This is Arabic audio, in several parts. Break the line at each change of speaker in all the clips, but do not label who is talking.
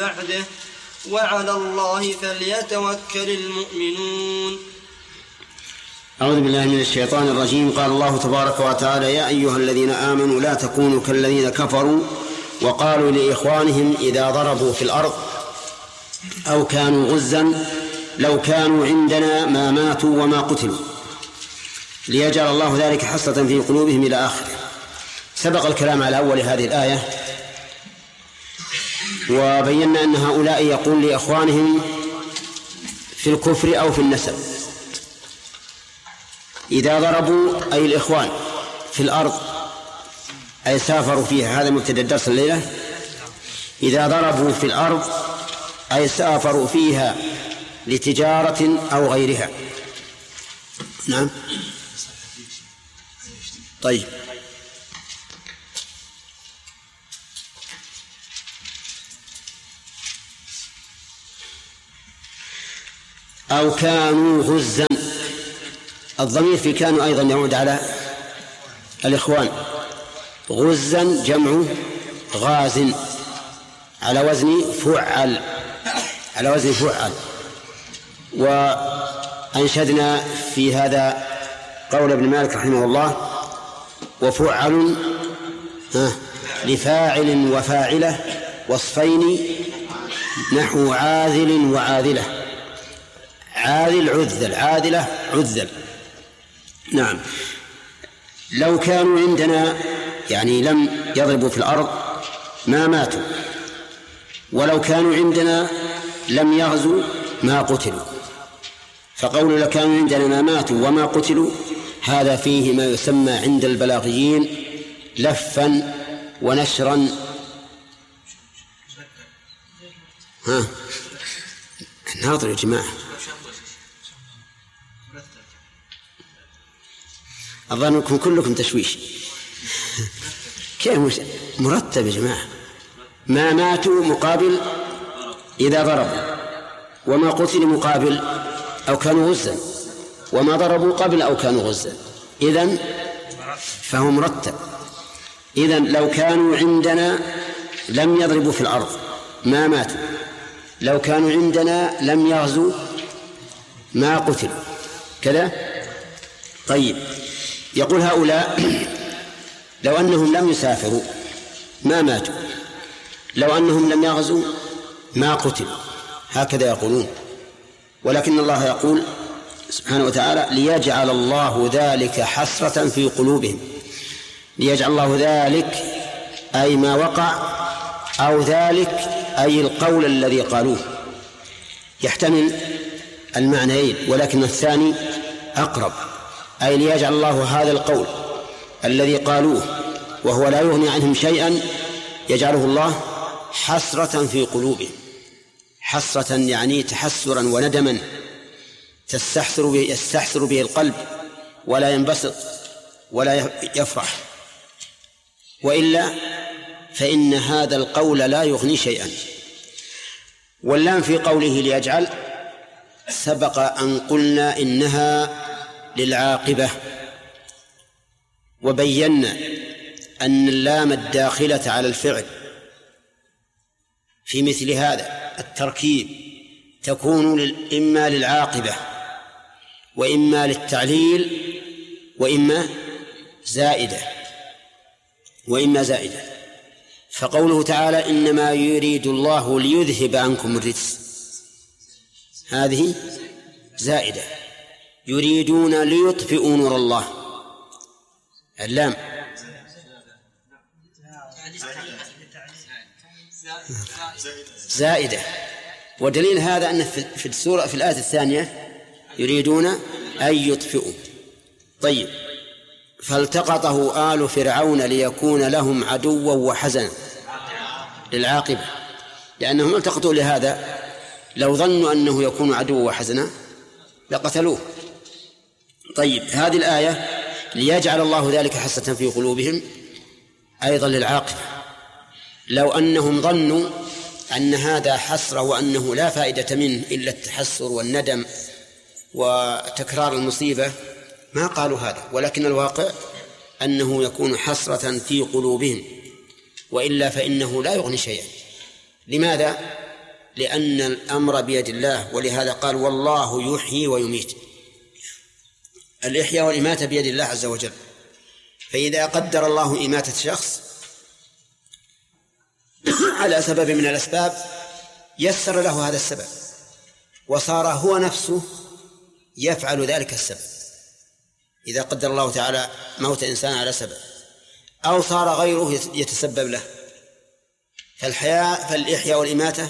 بعده وعلى الله فليتوكل المؤمنون.
أعوذ بالله من الشيطان الرجيم. قال الله تبارك وتعالى: يا أيها الذين آمنوا لا تكونوا كالذين كفروا وقالوا لإخوانهم إذا ضربوا في الأرض أو كانوا غزا لو كانوا عندنا ما ماتوا وما قتلوا ليجعل الله ذلك حسرة في قلوبهم إلى آخره. سبق الكلام على أول هذه الآية وبينا أن هؤلاء يقول لإخوانهم في الكفر أو في النسب إذا ضربوا أي الإخوان في الأرض أي سافروا فيها، هذا مبتدأ الدرس الليلة. إذا ضربوا في الأرض أي سافروا فيها لتجارة أو غيرها. نعم. طيب. أو كانوا غزا، الضمير في كانوا أيضا يعود على الإخوان. غزا جمع غاز على وزن فعل، على وزن فعل. وأنشدنا في هذا قول ابن مالك رحمه الله: وفعل لفاعل وفاعلة وصفين نحو عاذل وعاذلة. عاذل عذل، عاذلة عذل. نعم. لو كانوا عندنا يعني لم يضربوا في الأرض ما ماتوا، ولو كانوا عندنا لم يغزوا ما قتلوا. فقول لو كانوا عندنا ما ماتوا وما قتلوا هذا فيه ما يسمى عند البلاغيين لفا ونشرا. ناظر يا جماعة، أظنكم كلكم تشويش. كيف مرتب يا جماعة؟ ما ماتوا مقابل إذا ضربوا، وما قتلوا مقابل أو كانوا غزا، وما ضربوا قبل أو كانوا غزا. إذن فهو مرتب. إذن لو كانوا عندنا لم يضربوا في الأرض ما ماتوا، لو كانوا عندنا لم يغزوا ما قتلوا، كذا. طيب، يقول هؤلاء لو أنهم لم يسافروا ما ماتوا، لو أنهم لم يغزوا ما قتلوا، هكذا يقولون. ولكن الله يقول سبحانه وتعالى: ليجعل الله ذلك حسرة في قلوبهم. ليجعل الله ذلك أي ما وقع، أو ذلك أي القول الذي قالوه. يحتمل المعنيين، ولكن الثاني أقرب، أي ليجعل الله هذا القول الذي قالوه وهو لا يغني عنهم شيئا يجعله الله حسرة في قلوبهم. حسرة يعني تحسرا وندما يستحسر به القلب ولا ينبسط ولا يفرح، وإلا فإن هذا القول لا يغني شيئا. واللام في قوله ليجعل سبق أن قلنا إنها للعاقبة، وبينا أن اللام الداخلة على الفعل في مثل هذا التركيب تكون إما للعاقبة وإما للتعليل وإما زائدة. فقوله تعالى: إنما يريد الله ليذهب عنكم الرجس، هذه زائدة. يريدون ليطفئوا نور الله، اللام زائدة. ودليل هذا أن في السورة في الآية الثانية يريدون أن يطفئوا. طيب، فالتقطه آل فرعون ليكون لهم عدوا وحزنا، للعاقبة، لأنهم التقطوا لهذا. لو ظنوا أنه يكون عدوا وحزنا لقتلوه. طيب، هذه الآية ليجعل الله ذلك حسرة في قلوبهم أيضا للعاقبة. لو أنهم ظنوا أن هذا حسرة وأنه لا فائدة منه إلا التحسر والندم وتكرار المصيبة ما قالوا هذا، ولكن الواقع أنه يكون حسرة في قلوبهم، وإلا فإنه لا يغني شيئا. لماذا؟ لأن الأمر بيد الله، ولهذا قال والله يحيي ويميت. الإحياء والإماتة بيد الله عز وجل، فإذا قدر الله إماتة شخص على سبب من الأسباب يسر له هذا السبب، وصار هو نفسه يفعل ذلك السبب. إذا قدر الله تعالى موت إنسان على سبب، أو صار غيره يتسبب له، فالإحياء والإماتة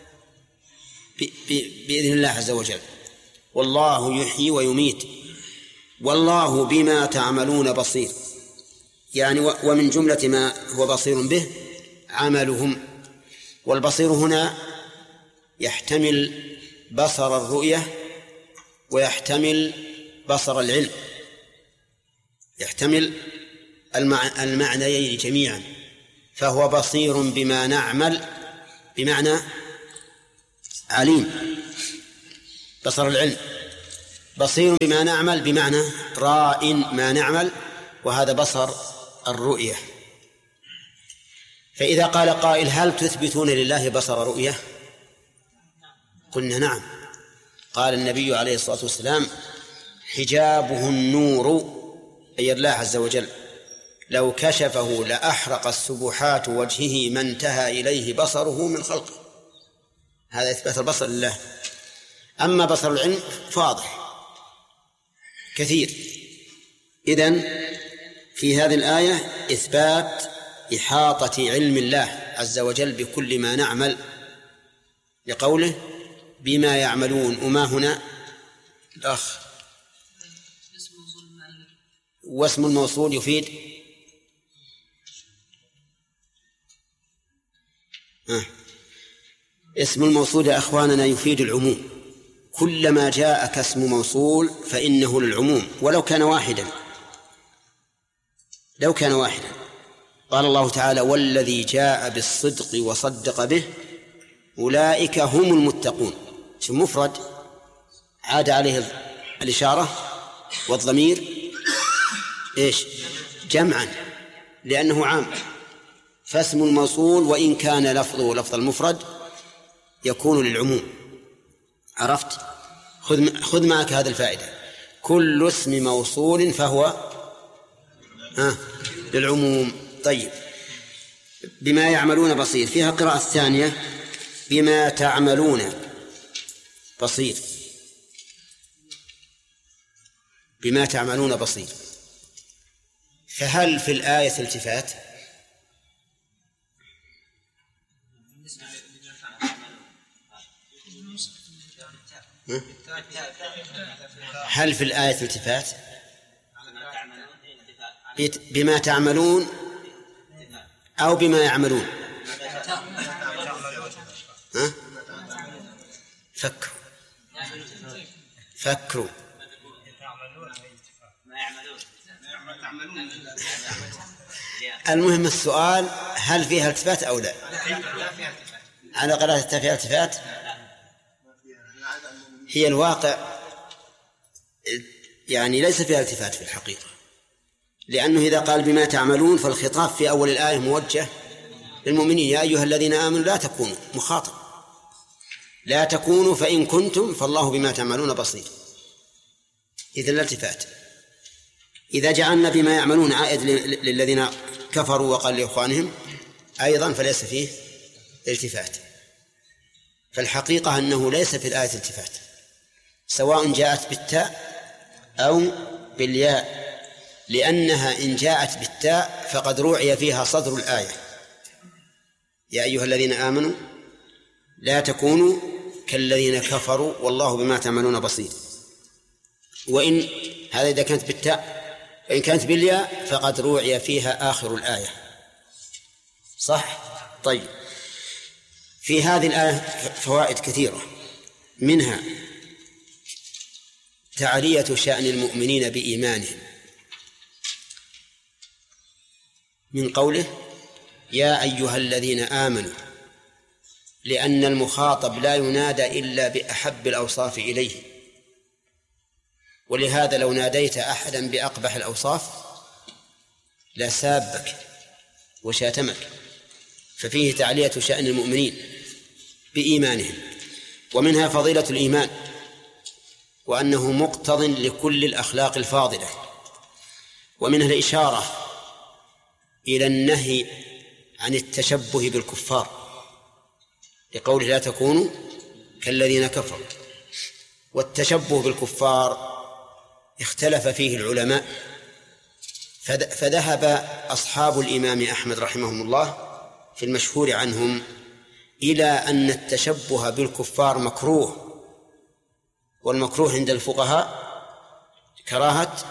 بإذن الله عز وجل. والله يحيي ويميت والله بما تعملون بصير، يعني ومن جملة ما هو بصير به عملهم. والبصير هنا يحتمل بصر الرؤية ويحتمل بصر العلم، يحتمل المعنيين جميعا، فهو بصير بما نعمل بمعنى عليم بصر العلم، بصير بما نعمل بمعنى راء ما نعمل، وهذا بصر الرؤية. فإذا قال قائل هل تثبتون لله بصر رؤية؟ قلنا نعم. قال النبي عليه الصلاة والسلام حجابه النور، أي الله عز وجل، لو كشفه لأحرق السبحات وجهه ما انتهى إليه بصره من خلقه. هذا إثبات البصر لله. أما بصر العلم فواضح كثير. إذن في هذه الآية إثبات إحاطة علم الله عز وجل بكل ما نعمل، لقوله بما يعملون. وما هنا الأخ واسم الموصول يفيد اسم الموصول يا أخواننا يفيد العموم. كلما جاءك اسم موصول فإنه للعموم ولو كان واحدا، لو كان واحدا. قال الله تعالى والذي جاء بالصدق وصدق به أولئك هم المتقون. اسم مفرد عاد عليه الإشارة والضمير إيش؟ جمعا، لأنه عام. فاسم الموصول وإن كان لفظه لفظ المفرد يكون للعموم. عرفت؟ خذ معك هذا الفائدة. كل اسم موصول فهو للعموم. طيب، بما يعملون بصير. فيها قراءة ثانية بما تعملون بصير، بما تعملون بصير. فهل في الآية التفات؟ هل في الآية التفات؟ بما تعملون أو بما يعملون؟ فكروا. المهم السؤال هل فيها التفات أو لا؟ على قراءة فيها التفات. هي الواقع يعني ليس فيها التفات في الحقيقة، لأنه إذا قال بما تعملون فالخطاب في أول الآية موجه للمؤمنين يا أيها الذين آمنوا لا تكونوا، مخاطب لا تكونوا، فإن كنتم فالله بما تعملون بصير. إذا لا التفات. إذا جعلنا بما يعملون عائد للذين كفروا وقال لإخوانهم أيضا فليس فيه التفات. فالحقيقة أنه ليس في الآية التفات، سواء جاءت بالتاء أو بالياء، لأنها إن جاءت بالتاء فقد روعي فيها صدر الآية يا أيها الذين آمنوا لا تكونوا كالذين كفروا والله بما تعملون بصير. وإن هذا إذا كانت بالتاء، وإن كانت بالياء فقد روعي فيها آخر الآية. صح؟ طيب، في هذه الآية فوائد كثيرة، منها تعلية شأن المؤمنين بإيمانهم من قوله يا أيها الذين آمنوا، لأن المخاطب لا ينادى إلا بأحب الأوصاف إليه، ولهذا لو ناديت أحدا بأقبح الأوصاف لسابك وشاتمك. ففيه تعلية شأن المؤمنين بإيمانهم. ومنها فضيلة الإيمان، وأنه مقتض لكل الأخلاق الفاضلة. ومنها الإشارة إلى النهي عن التشبه بالكفار لقوله لا تكونوا كالذين كفروا. والتشبه بالكفار اختلف فيه العلماء، فذهب أصحاب الإمام أحمد رحمهم الله في المشهور عنهم إلى أن التشبه بالكفار مكروه، والمكروه عند الفقهاء كراهة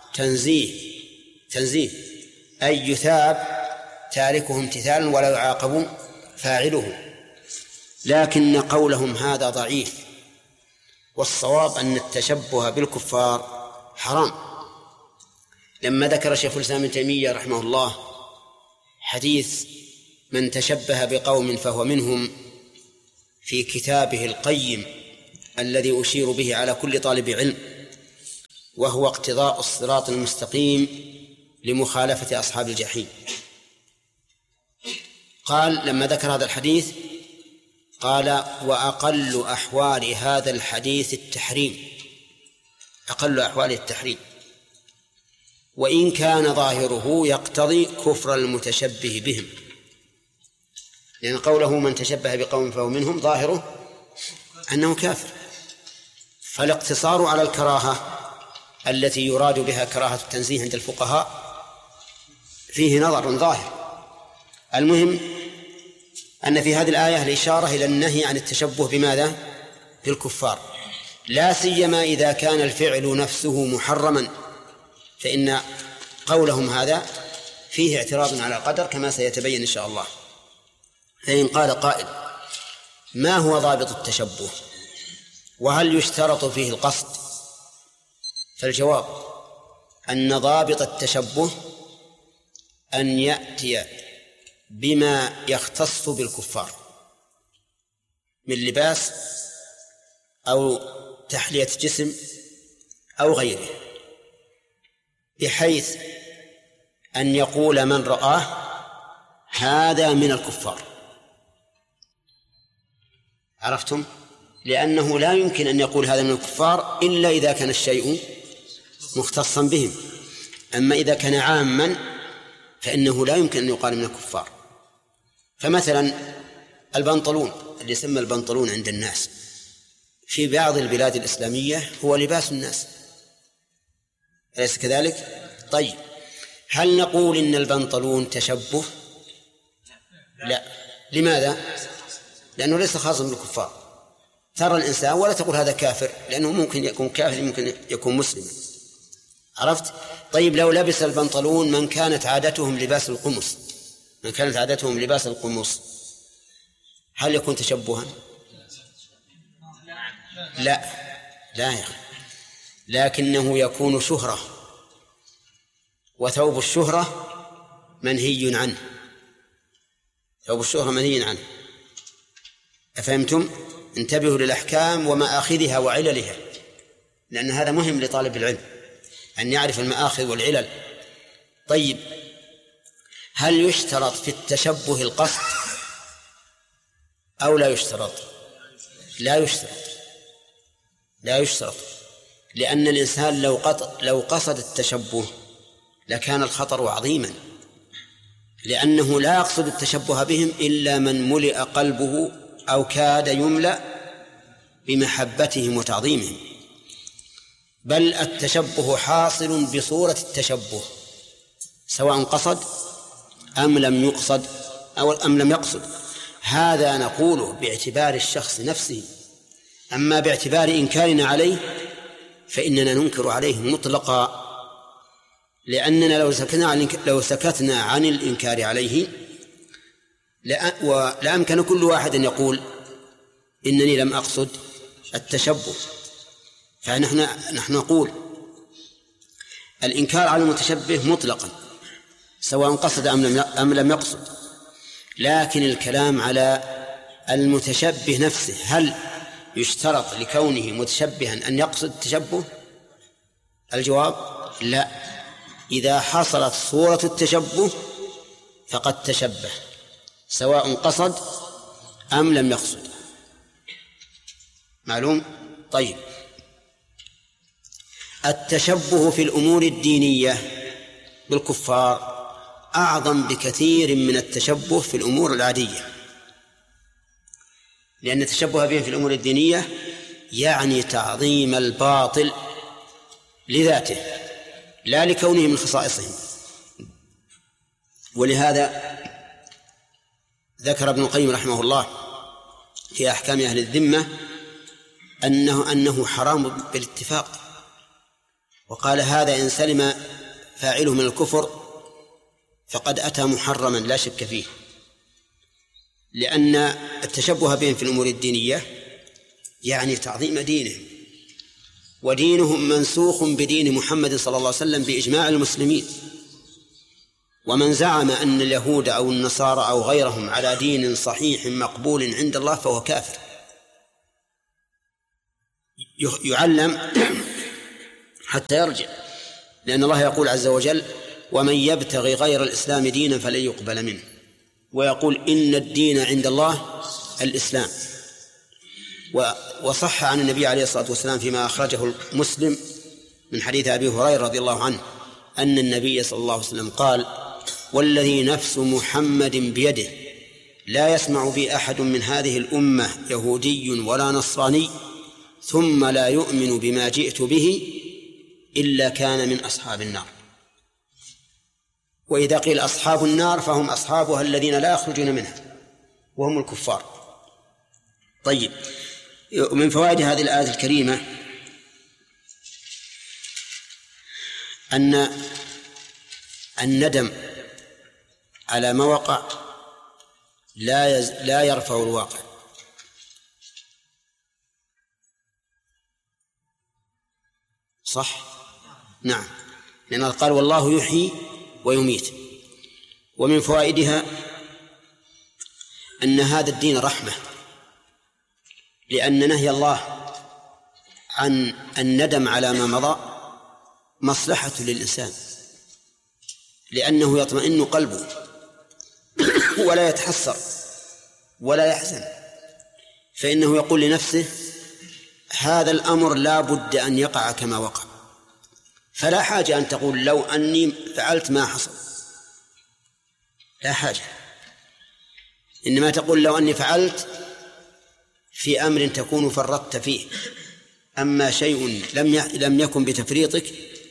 تنزيه أي يثاب تاركه امتثالا ولا يعاقب فاعله. لكن قولهم هذا ضعيف، والصواب أن التشبه بالكفار حرام. لما ذكر شيخ الإسلام ابن تيمية رحمه الله حديث من تشبه بقوم فهو منهم في كتابه القيم الذي أشير به على كل طالب علم، وهو اقتضاء الصراط المستقيم لمخالفة أصحاب الجحيم، قال لما ذكر هذا الحديث قال وأقل أحوال هذا الحديث التحريم، أقل أحواله التحريم، وإن كان ظاهره يقتضي كفر المتشبه بهم، لأن قوله من تشبه بقوم فهو منهم ظاهره أنه كافر. فالاقتصار على الكراهة التي يراد بها كراهة التنزيه عند الفقهاء فيه نظر ظاهر. المهم أن في هذه الآية الإشارة إلى النهي عن التشبه بماذا؟ بالكفار، لا سيما إذا كان الفعل نفسه محرما، فإن قولهم هذا فيه اعتراض على القدر كما سيتبين إن شاء الله. فإن قال قائل ما هو ضابط التشبه وهل يشترط فيه القصد؟ فالجواب أن ضابط التشبه أن يأتي بما يختص بالكفار من لباس أو تحلية جسم أو غيره، بحيث أن يقول من رآه هذا من الكفار. عرفتم؟ لأنه لا يمكن أن يقول هذا من الكفار إلا إذا كان الشيء مختصا بهم، أما إذا كان عاما فإنه لا يمكن أن يقال من الكفار. فمثلا البنطلون اللي يسمى البنطلون عند الناس في بعض البلاد الإسلامية هو لباس الناس، أليس كذلك؟ طيب هل نقول إن البنطلون تشبه؟ لا. لماذا؟ لأنه ليس خاصا بالكفار. ترى الإنسان ولا تقول هذا كافر، لأنه ممكن يكون كافر ممكن يكون مسلم. عرفت؟ طيب لو لبس البنطلون من كانت عادتهم لباس القمص، من كانت عادتهم لباس القمص، هل يكون تشبها؟ لا يا أخي، لكنه يكون شهرة، وثوب الشهرة منهي عنه، ثوب الشهرة منهي عنه. أفهمتم؟ انتبهوا للأحكام ومآخذها وعللها، لأن هذا مهم لطالب العلم أن يعرف المآخذ والعلل. طيب هل يشترط في التشبه القصد أو لا يشترط؟ لا يشترط، لأن الإنسان لو قصد التشبه لكان الخطر عظيما، لأنه لا يقصد التشبه بهم إلا من ملئ قلبه أو كاد يملأ بمحبتهم وتعظيمهم. بل التشبه حاصل بصورة التشبه سواء قصد أم لم يقصد أم لم يقصد. هذا نقوله باعتبار الشخص نفسه، أما باعتبار إنكارنا عليه فإننا ننكر عليه مطلقا، لأننا لو سكتنا عن الإنكار عليه لأمكن كل واحد أن يقول إنني لم أقصد التشبه. فنحن نقول الإنكار على المتشبه مطلقا سواء قصد أم لم يقصد، لكن الكلام على المتشبه نفسه، هل يشترط لكونه متشبها أن يقصد التشبه؟ الجواب لا. إذا حصلت صورة التشبه فقد تشبه سواء قصد أم لم يقصد. معلوم؟ طيب، التشبه في الأمور الدينية بالكفار أعظم بكثير من التشبه في الأمور العادية، لأن التشبه بهم في الأمور الدينية يعني تعظيم الباطل لذاته لا لكونه من خصائصهم. ولهذا ذكر ابن القيم رحمه الله في أحكام أهل الذمة أنه حرام بالاتفاق، وقال هذا إن سلم فاعله من الكفر فقد أتى محرما لا شك فيه، لأن التشبه بهم في الأمور الدينية يعني تعظيم دينهم، ودينهم منسوخ بدين محمد صلى الله عليه وسلم بإجماع المسلمين. ومن زعم أن اليهود أو النصارى أو غيرهم على دين صحيح مقبول عند الله فهو كافر، يعلم حتى يرجع، لأن الله يقول عز وجل ومن يبتغي غير الإسلام دينا فلن يقبل منه، ويقول إن الدين عند الله الإسلام. وصح عن النبي عليه الصلاة والسلام فيما أخرجه مسلم من حديث أبي هريرة رضي الله عنه أن النبي صلى الله عليه وسلم قال والذي نفس محمد بيده لا يسمع بي أحد من هذه الأمة يهودي ولا نصراني ثم لا يؤمن بما جئت به إلا كان من أصحاب النار. وإذا قيل أصحاب النار فهم أصحابها الذين لا يخرجون منها وهم الكفار. طيب، من فوائد هذه الآية الكريمة أن الندم على ما وقع لا يرفع الواقع، صح؟ نعم، لأن قال والله يحيي ويميت. ومن فوائدها أن هذا الدين رحمة، لأن نهي الله عن الندم على ما مضى مصلحة للإنسان، لأنه يطمئن قلبه ولا يتحسر ولا يحزن، فإنه يقول لنفسه هذا الأمر لا بد أن يقع كما وقع، فلا حاجة أن تقول لو أني فعلت ما حصل، لا حاجة، إنما تقول لو أني فعلت في أمر تكون فرطت فيه، أما شيء لم يكن بتفريطك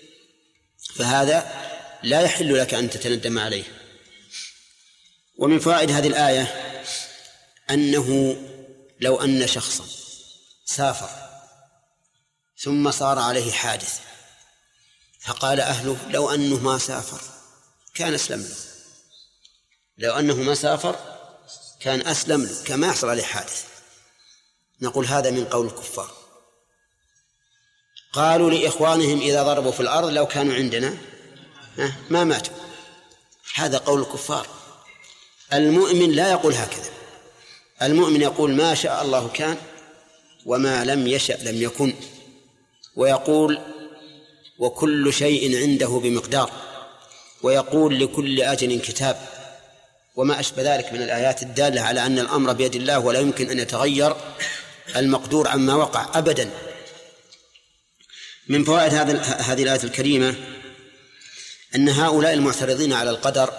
فهذا لا يحل لك أن تتندم عليه. ومن فوائد هذه الآية أنه لو أن شخصا سافر ثم صار عليه حادث فقال أهله لو أنه ما سافر كان أسلم له، لو أنه ما سافر كان أسلم له كما يحصل عليه حادث، نقول هذا من قول الكفار. قالوا لإخوانهم إذا ضربوا في الأرض لو كانوا عندنا ما ماتوا، هذا قول الكفار. المؤمن لا يقول هكذا، المؤمن يقول ما شاء الله كان وما لم يشأ لم يكن، ويقول وكل شيء عنده بمقدار، ويقول لكل أجل كتاب، وما أشبه ذلك من الآيات الدالة على أن الأمر بيد الله ولا يمكن أن يتغير المقدور عما وقع أبدا. من فوائد هذه الآية الكريمة أن هؤلاء المعترضين على القدر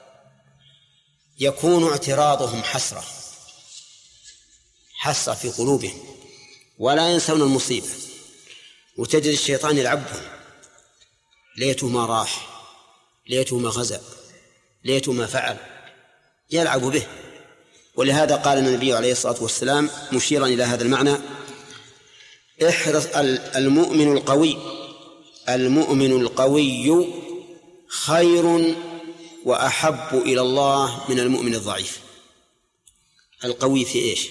يكون اعتراضهم حسرة في قلوبهم ولا ينسون المصيبة، وتجد الشيطان يلعبهم، ليته ما راح، ليته ما غزا، ليته ما فعل، يلعب به. ولهذا قال النبي عليه الصلاة والسلام مشيرا إلى هذا المعنى احرص المؤمن القوي خير وأحب إلى الله من المؤمن الضعيف. القوي في إيش؟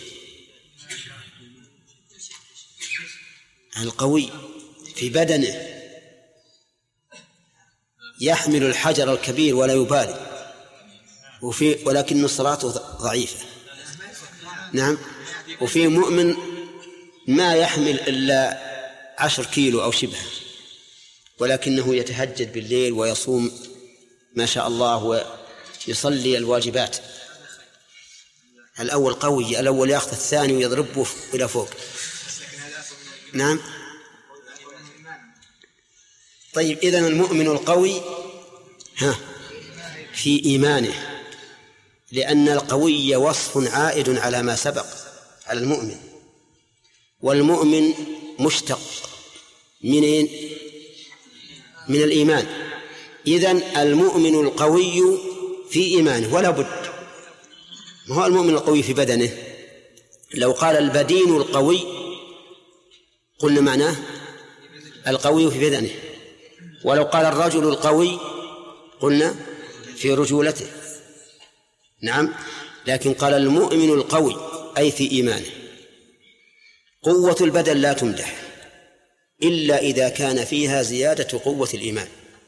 القوي في بدنه يحمل الحجر الكبير ولا يبالي، ولكن صلاته ضعيفة. نعم. وفي مؤمن ما يحمل إلا 10 كيلو أو شبه، ولكنه يتهجد بالليل ويصوم ما شاء الله ويصلي الواجبات. الأول قوي، الأول يأخذ الثاني ويضربه إلى فوق. نعم. طيب إذن المؤمن القوي في إيمانه، لأن القوي وصف عائد على ما سبق على المؤمن، والمؤمن مشتق من الإيمان. إذن المؤمن القوي في إيمانه ولا بد. ما هو المؤمن القوي في بدنه؟ لو قال البدين القوي قلنا معناه القوي في بدنه، ولو قال الرجل القوي قلنا في رجولته. نعم. لكن قال المؤمن القوي أي في إيمانه. قوة البدن لا تمدح إلا إذا كان فيها زيادة قوة الإيمان،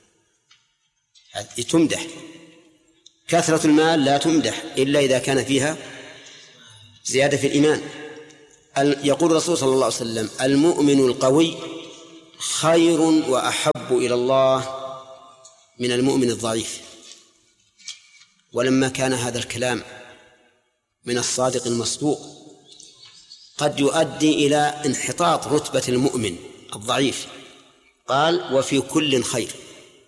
تمدح. كثرة المال لا تمدح إلا إذا كان فيها زيادة في الإيمان. يقول الرسول صلى الله عليه وسلم: المؤمن القوي خير وأحب إلى الله من المؤمن الضعيف. ولما كان هذا الكلام من الصادق المصدوق قد يؤدي إلى انحطاط رتبة المؤمن الضعيف، قال: وفي كل خير.